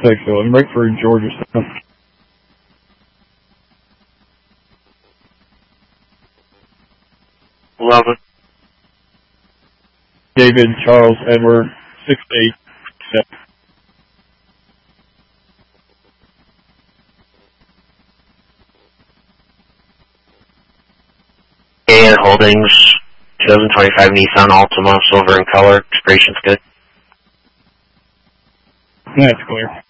think so. I'm right for Georgia stuff. Love it. David Charles Edward 687. AN Holdings 2025 Nissan Altima, silver in color. Expiration's good. That's clear.